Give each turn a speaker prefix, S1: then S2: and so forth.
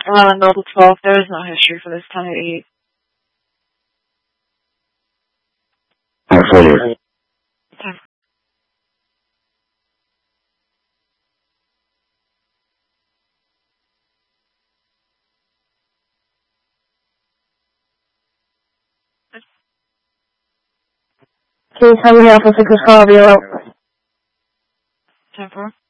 S1: No, to 12. There is no history for this 10 to 8.
S2: Further.
S1: 10.
S3: Please tell me Alpha 6 is call, be out.
S1: 10-4.